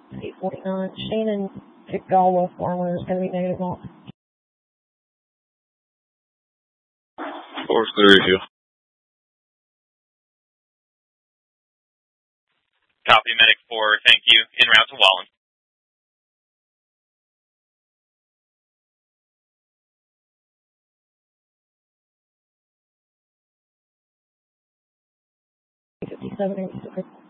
849. Shannon Galway Farmer is going to be negative mark. Force clear issue. Copy, Medic 4, thank you. En route to Wallen. $57.86.